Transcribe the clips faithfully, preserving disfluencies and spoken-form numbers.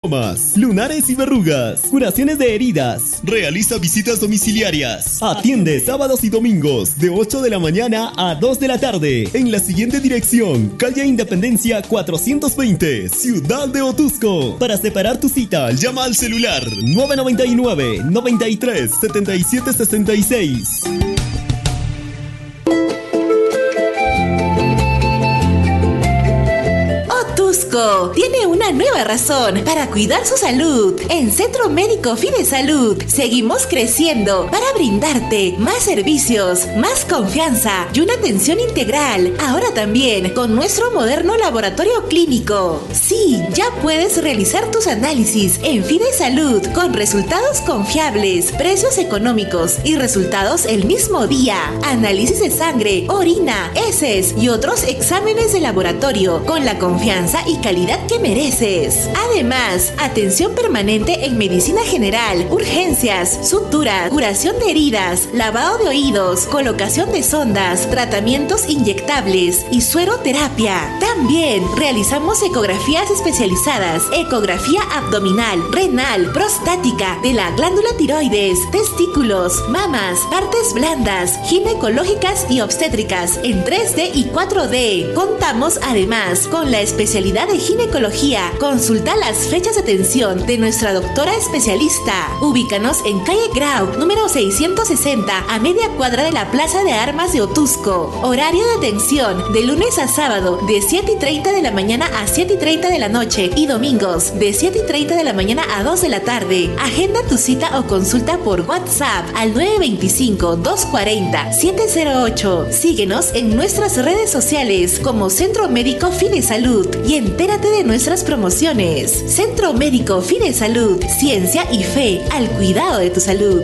lunares y verrugas, curaciones de heridas. Realiza visitas domiciliarias. Atiende sábados y domingos de ocho de la mañana a dos de la tarde en la siguiente dirección: calle Independencia cuatrocientos veinte, Ciudad de Otuzco. Para separar tu cita, llama al celular nueve noventa y nueve, noventa y tres, setenta y siete sesenta y seis. Otuzco tiene una nueva razón para cuidar su salud. En Centro Médico Fidesalud seguimos creciendo para brindarte más servicios, más confianza y una atención integral. Ahora también con nuestro moderno laboratorio clínico. Sí, ya puedes realizar tus análisis en Fidesalud con resultados confiables, precios económicos y resultados el mismo día. Análisis de sangre, orina, heces y otros exámenes de laboratorio con la confianza y calidad que mereces. Además, atención permanente en medicina general, urgencias, suturas, curación de heridas, lavado de oídos, colocación de sondas, tratamientos inyectables y sueroterapia. También realizamos ecografías especializadas, ecografía abdominal, renal, prostática, de la glándula tiroides, testículos, mamas, partes blandas, ginecológicas y obstétricas en tres D y cuatro D. Contamos además con la especialidad de ginecología. Consulta las fechas de atención de nuestra doctora especialista. Ubícanos en calle Grau, número seiscientos sesenta, a media cuadra de la Plaza de Armas de Otuzco. Horario de atención de lunes a sábado de siete y treinta de la mañana a siete y treinta de la noche y domingos de siete y treinta de la mañana a dos de la tarde. Agenda tu cita o consulta por WhatsApp al nueve dos cinco, dos cuatro cero, siete cero ocho. Síguenos en nuestras redes sociales como Centro Médico Fidesalud y entérate de nuestras promociones. Centro Médico Fidesalud, ciencia y fe al cuidado de tu salud.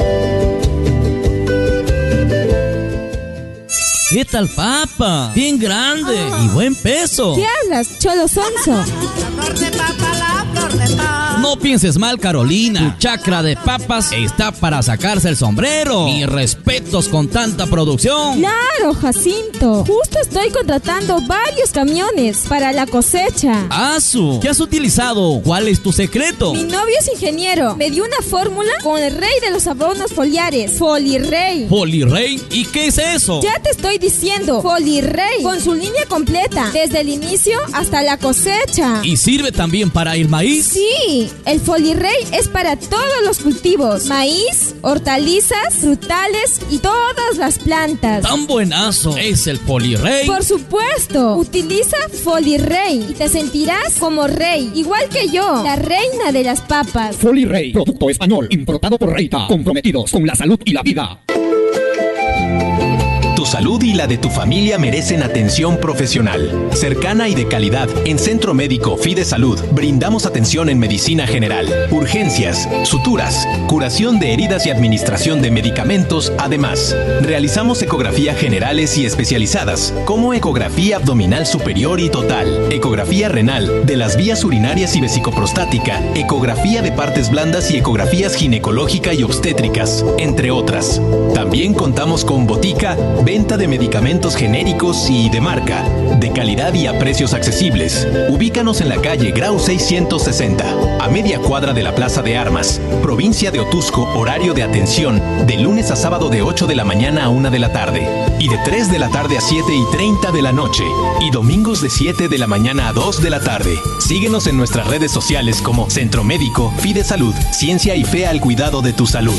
¿Qué tal, papa? Bien grande oh. y buen peso. ¿Qué hablas, cholo sonso? La flor de papa, la flor de papa. No pienses mal, Carolina. Tu chacra de papas está para sacarse el sombrero. Mis respetos con tanta producción. Claro, Jacinto. Justo estoy contratando varios camiones para la cosecha. ¡Asu! ¿Qué has utilizado? ¿Cuál es tu secreto? Mi novio es ingeniero. Me dio una fórmula con el rey de los abonos foliares, Folirrey. ¿Folirrey? ¿Y qué es eso? Ya te estoy diciendo, Folirrey, con su línea completa, desde el inicio hasta la cosecha. ¿Y sirve también para el maíz? Sí, el Folirrey es para todos los cultivos, maíz, hortalizas, frutales y todas las plantas. ¡Tan buenazo es el Folirrey! Por supuesto, utiliza Folirrey y te sentirás como rey, igual que yo, la reina de las papas. Folirrey, producto español, importado por Reita, comprometidos con la salud y la vida. Tu salud y la de tu familia merecen atención profesional, cercana y de calidad. En Centro Médico Fidesalud brindamos atención en medicina general, urgencias, suturas, curación de heridas y administración de medicamentos. Además, realizamos ecografías generales y especializadas, como ecografía abdominal superior y total, ecografía renal, de las vías urinarias y vesicoprostática, ecografía de partes blandas y ecografías ginecológica y obstétricas, entre otras. También contamos con botica, venta de medicamentos genéricos y de marca, de calidad y a precios accesibles. Ubícanos en la calle Grau seiscientos sesenta, a media cuadra de la Plaza de Armas, provincia de Otuzco. Horario de atención de lunes a sábado de ocho de la mañana a una de la tarde y de tres de la tarde a siete y treinta de la noche y domingos de siete de la mañana a dos de la tarde. Síguenos en nuestras redes sociales como Centro Médico Fidesalud, ciencia y fe al cuidado de tu salud.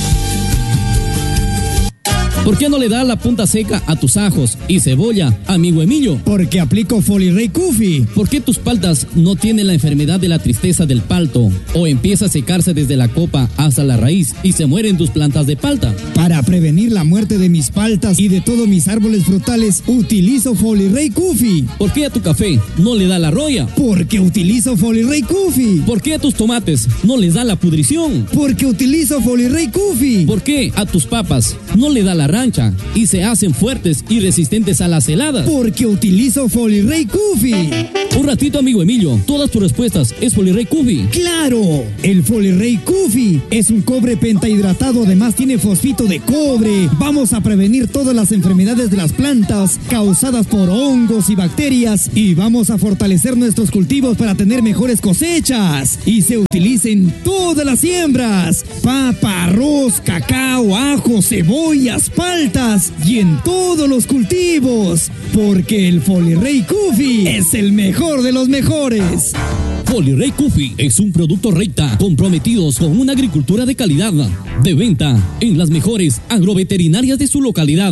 ¿Por qué no le das la punta seca a tus ajos y cebolla, amigo Emilio? Porque aplico Folirrey Kufi. ¿Por qué tus paltas no tienen la enfermedad de la tristeza del palto? ¿O empieza a secarse desde la copa hasta la raíz y se mueren tus plantas de palta? Para prevenir la muerte de mis paltas y de todos mis árboles frutales, utilizo Folirrey Kufi. ¿Por qué a tu café no le da la roya? Porque utilizo Folirrey Kufi. ¿Por qué a tus tomates no les da la pudrición? Porque utilizo Folirrey Kufi. ¿Por qué a tus papas no le da la rancha y se hacen fuertes y resistentes a las heladas. Porque utilizo Folirey Coffee. Un ratito, amigo Emilio, todas tus respuestas es Folirey Coffee. ¡Claro! El Folirey Coffee es un cobre pentahidratado, además tiene fosfito de cobre. Vamos a prevenir todas las enfermedades de las plantas causadas por hongos y bacterias y vamos a fortalecer nuestros cultivos para tener mejores cosechas. Y se utiliza en todas las siembras: papa, arroz, cacao, ajo, cebollas, paltas y en todos los cultivos. Porque el Folirey Coffee es el mejor de los mejores. Folirey Coffee es un producto Reita, comprometidos con una agricultura de calidad, de venta en las mejores agroveterinarias de su localidad.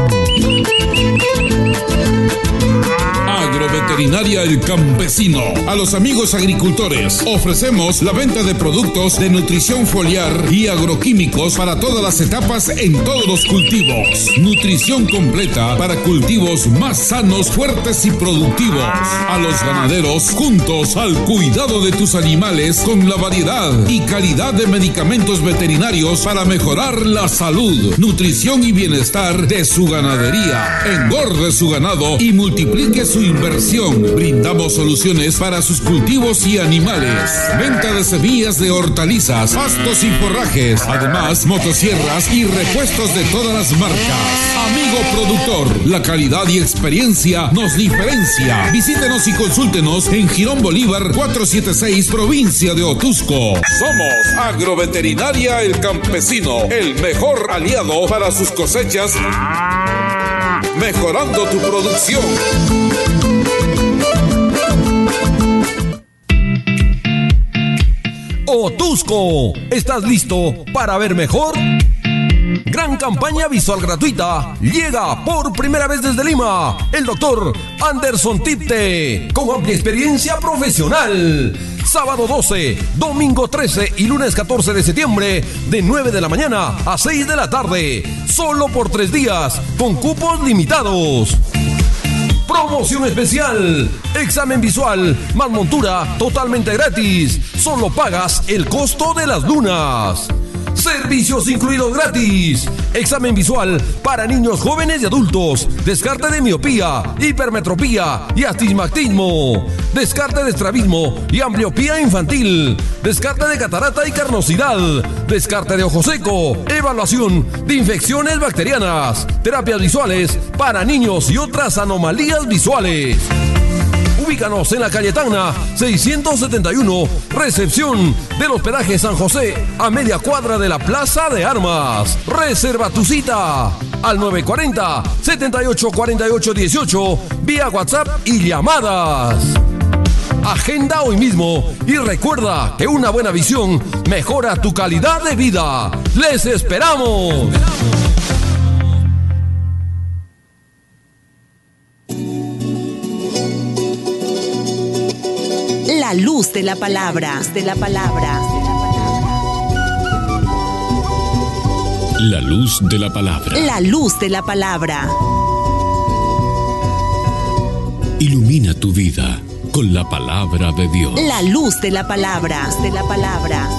Agroveterinaria El Campesino. A los amigos agricultores ofrecemos la venta de productos de nutrición foliar y agroquímicos para todas las etapas en todos los cultivos. Nutrición completa para cultivos más sanos, fuertes y productivos. A los ganaderos, juntos al cuidado de tus animales con la variedad y calidad de medicamentos veterinarios para mejorar la salud, nutrición y bienestar de su ganadería. Engorde su ganado y multiplique su inversión. Brindamos soluciones para sus cultivos y animales. Venta de semillas de hortalizas, pastos y forrajes. Además, motosierras y repuestos de todas las marcas. Amigo productor, la calidad y experiencia nos diferencia. Visítenos y consúltenos en Girón Bolívar cuatrocientos setenta y seis, provincia de Otuzco. Somos Agroveterinaria El Campesino, el mejor aliado para sus cosechas, mejorando tu producción. Otuzco, ¿estás listo para ver mejor? Gran campaña visual gratuita. Llega por primera vez desde Lima el doctor Anderson Tipte, con amplia experiencia profesional. Sábado doce, domingo trece y lunes catorce de septiembre, de nueve de la mañana a seis de la tarde. Solo por tres días, con cupos limitados. Promoción especial: examen visual más montura totalmente gratis. Solo pagas el costo de las lunas. Servicios incluidos gratis: examen visual para niños, jóvenes y adultos, descarte de miopía, hipermetropía y astigmatismo, descarte de estrabismo y ambliopía infantil, descarte de catarata y carnosidad, descarte de ojo seco, evaluación de infecciones bacterianas, terapias visuales para niños y otras anomalías visuales. Ubícanos en la calle Tacna seiscientos setenta y uno, recepción del hospedaje San José, a media cuadra de la Plaza de Armas. Reserva tu cita al nueve cuatro cero, siete ocho cuatro ocho uno ocho, vía WhatsApp y llamadas. Agenda hoy mismo y recuerda que una buena visión mejora tu calidad de vida. ¡Les esperamos! La luz de la palabra. De la palabra. La luz de la palabra. La luz de la palabra. Ilumina tu vida con la palabra de Dios. La luz de la palabra. De la palabra.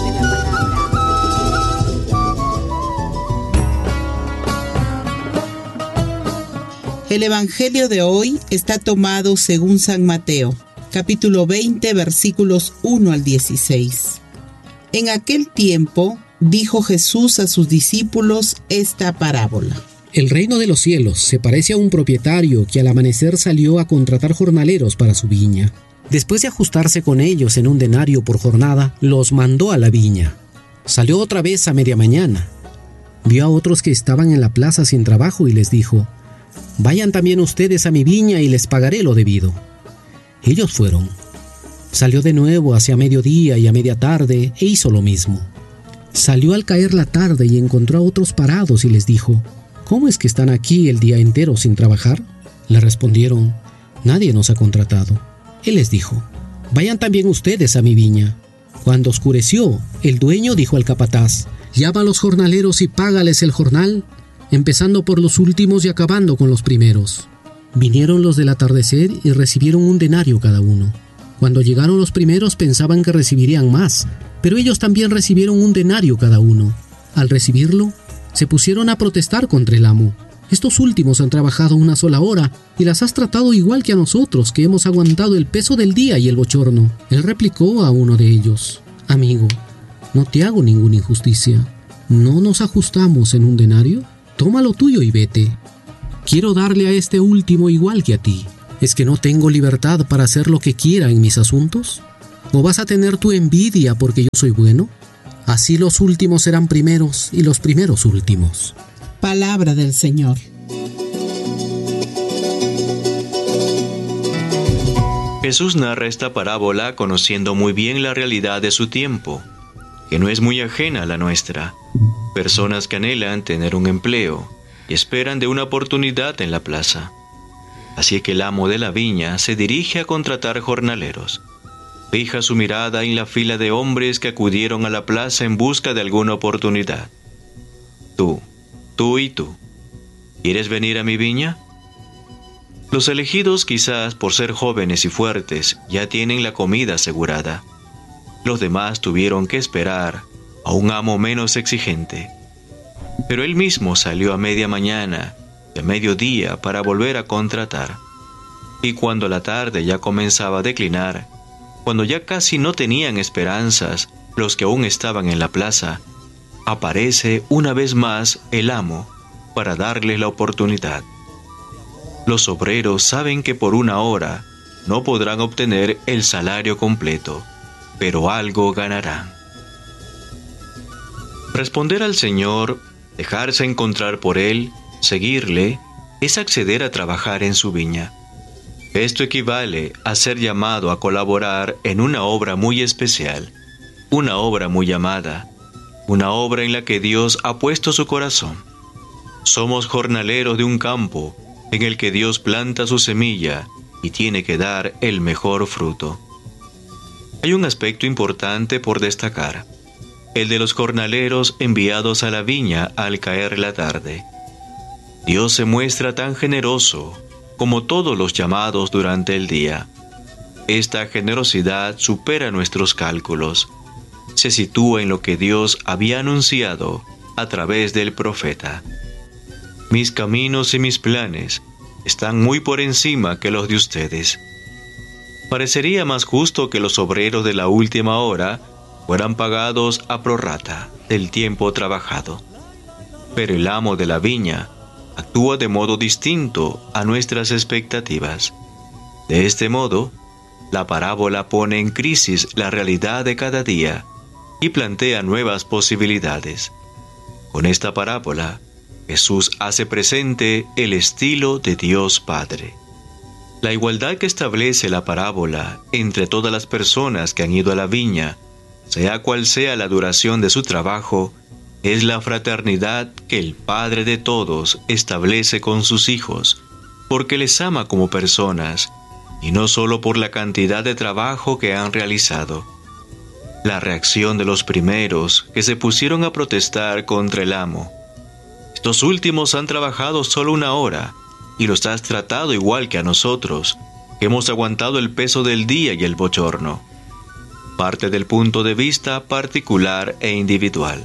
El evangelio de hoy está tomado según San Mateo, capítulo veinte, versículos uno al dieciséis. En aquel tiempo dijo Jesús a sus discípulos esta parábola. El reino de los cielos se parece a un propietario que al amanecer salió a contratar jornaleros para su viña. Después de ajustarse con ellos en un denario por jornada, los mandó a la viña. Salió otra vez a media mañana. Vio a otros que estaban en la plaza sin trabajo y les dijo: «Vayan también ustedes a mi viña y les pagaré lo debido». Ellos fueron. Salió de nuevo hacia mediodía y a media tarde e hizo lo mismo. Salió al caer la tarde y encontró a otros parados y les dijo: «¿Cómo es que están aquí el día entero sin trabajar?». Le respondieron: «Nadie nos ha contratado». Él les dijo: «Vayan también ustedes a mi viña». Cuando oscureció, el dueño dijo al capataz: «Llama a los jornaleros y págales el jornal, empezando por los últimos y acabando con los primeros». Vinieron los del atardecer y recibieron un denario cada uno. Cuando llegaron los primeros pensaban que recibirían más, pero ellos también recibieron un denario cada uno. Al recibirlo, Se pusieron a protestar contra el amo. Estos últimos han trabajado una sola hora y las has tratado igual que a nosotros, que hemos aguantado el peso del día y el bochorno. Él replicó a uno de ellos: amigo, no te hago ninguna injusticia. ¿No nos ajustamos en un denario? Toma lo tuyo y vete. Quiero darle a este último igual que a ti. ¿Es que no tengo libertad para hacer lo que quiera en mis asuntos? ¿O vas a tener tu envidia porque yo soy bueno? Así los últimos serán primeros y los primeros últimos. Palabra del Señor. Jesús narra esta parábola conociendo muy bien la realidad de su tiempo, que no es muy ajena a la nuestra. Personas que anhelan tener un empleo y esperan de una oportunidad en la plaza. Así que el amo de la viña se dirige a contratar jornaleros. Fija su mirada en la fila de hombres que acudieron a la plaza en busca de alguna oportunidad. Tú, tú y tú, ¿quieres venir a mi viña? Los elegidos, quizás por ser jóvenes y fuertes, ya tienen la comida asegurada. Los demás tuvieron que esperar a un amo menos exigente. Pero él mismo salió a media mañana y a mediodía para volver a contratar. Y cuando la tarde ya comenzaba a declinar, cuando ya casi no tenían esperanzas los que aún estaban en la plaza, aparece una vez más el amo para darles la oportunidad. Los obreros saben que por una hora no podrán obtener el salario completo, pero algo ganarán. Responder al Señor, dejarse encontrar por Él, seguirle, es acceder a trabajar en su viña. Esto equivale a ser llamado a colaborar en una obra muy especial, una obra muy amada, una obra en la que Dios ha puesto su corazón. Somos jornaleros de un campo en el que Dios planta su semilla y tiene que dar el mejor fruto. Hay un aspecto importante por destacar, el de los jornaleros enviados a la viña al caer la tarde. Dios se muestra tan generoso como todos los llamados durante el día. Esta generosidad supera nuestros cálculos. Se sitúa en lo que Dios había anunciado a través del profeta. Mis caminos y mis planes están muy por encima que los de ustedes. Parecería más justo que los obreros de la última hora fueran pagados a prorrata del tiempo trabajado. Pero el amo de la viña actúa de modo distinto a nuestras expectativas. De este modo, la parábola pone en crisis la realidad de cada día y plantea nuevas posibilidades. Con esta parábola, Jesús hace presente el estilo de Dios Padre. La igualdad que establece la parábola entre todas las personas que han ido a la viña, sea cual sea la duración de su trabajo, es la fraternidad que el Padre de todos establece con sus hijos, porque les ama como personas, y no solo por la cantidad de trabajo que han realizado. La reacción de los primeros que se pusieron a protestar contra el amo. Estos últimos han trabajado solo una hora, y los has tratado igual que a nosotros, que hemos aguantado el peso del día y el bochorno. Parte del punto de vista particular e individual.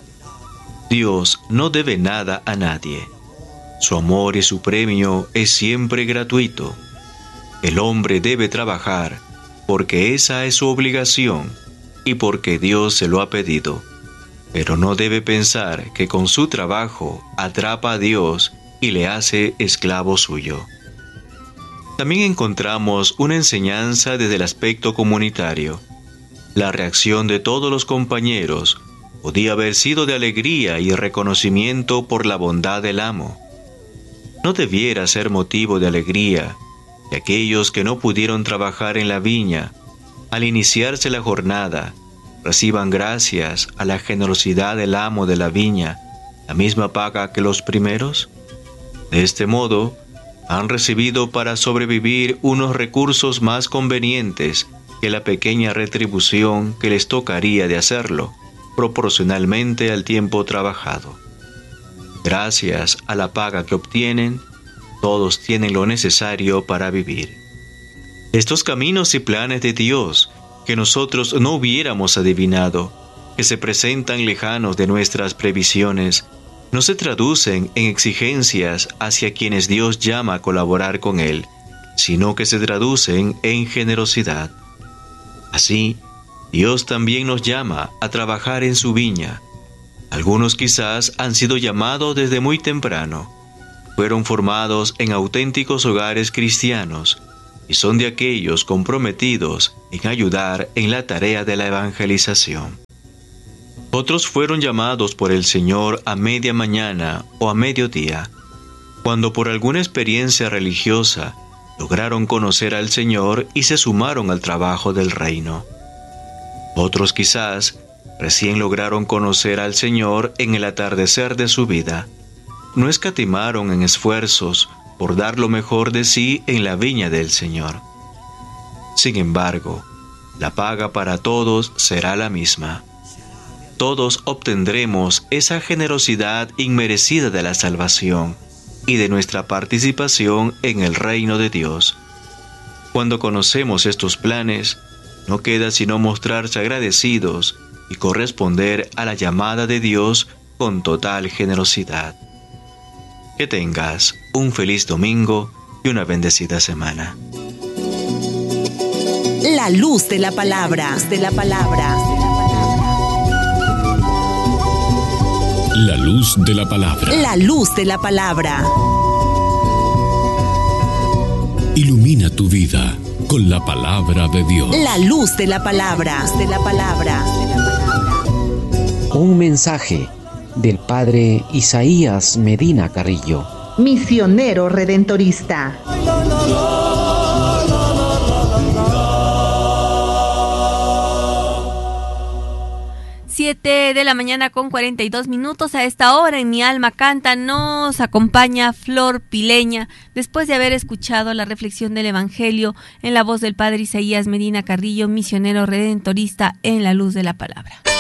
Dios no debe nada a nadie. Su amor y su premio es siempre gratuito. El hombre debe trabajar porque esa es su obligación y porque Dios se lo ha pedido. Pero no debe pensar que con su trabajo atrapa a Dios y le hace esclavo suyo. También encontramos una enseñanza desde el aspecto comunitario. La reacción de todos los compañeros podía haber sido de alegría y reconocimiento por la bondad del amo. No debiera ser motivo de alegría que aquellos que no pudieron trabajar en la viña, al iniciarse la jornada, reciban gracias a la generosidad del amo de la viña la misma paga que los primeros. De este modo, han recibido para sobrevivir unos recursos más convenientes que la pequeña retribución que les tocaría de hacerlo, proporcionalmente al tiempo trabajado. Gracias a la paga que obtienen, todos tienen lo necesario para vivir. Estos caminos y planes de Dios que nosotros no hubiéramos adivinado, que se presentan lejanos de nuestras previsiones, no se traducen en exigencias hacia quienes Dios llama a colaborar con Él, sino que se traducen en generosidad. Así, Dios también nos llama a trabajar en su viña. Algunos quizás han sido llamados desde muy temprano, fueron formados en auténticos hogares cristianos y son de aquellos comprometidos en ayudar en la tarea de la evangelización. Otros fueron llamados por el Señor a media mañana o a mediodía, cuando por alguna experiencia religiosa lograron conocer al Señor y se sumaron al trabajo del reino. Otros quizás recién lograron conocer al Señor en el atardecer de su vida. No escatimaron en esfuerzos por dar lo mejor de sí en la viña del Señor. Sin embargo, la paga para todos será la misma. Todos obtendremos esa generosidad inmerecida de la salvación y de nuestra participación en el reino de Dios. Cuando conocemos estos planes, no queda sino mostrarse agradecidos y corresponder a la llamada de Dios con total generosidad. Que tengas un feliz domingo y una bendecida semana. La luz de la palabra, de la palabra. La luz de la palabra. La luz de la palabra. Ilumina tu vida con la palabra de Dios. La luz de la palabra, de la palabra. Un mensaje del padre Isaías Medina Carrillo, misionero redentorista. Siete de la mañana con cuarenta y dos minutos. A esta hora en Mi Alma Canta nos acompaña Flor Pileña, después de haber escuchado la reflexión del Evangelio en la voz del padre Isaías Medina Carrillo, misionero redentorista en la luz de la palabra.